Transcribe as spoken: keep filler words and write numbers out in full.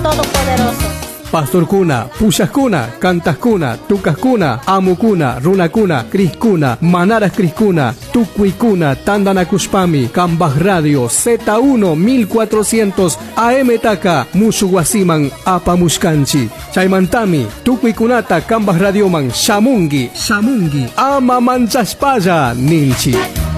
Todopoderoso. Pastorkuna, Pushakuna, Cantascuna, Tucascuna, Amucuna, Runacuna, Criscuna, Manaras Criscuna, Tucuicuna, Tandanacuspami, Cambaj Radio, Z uno mil cuatrocientos, A M Taka, Mushuguasiman, Apamuscanchi, Chaimantami, Tucuicunata, Cambaj Radioman, Shamungi, Shamungi, Ama Manchaspaya, Ninchi.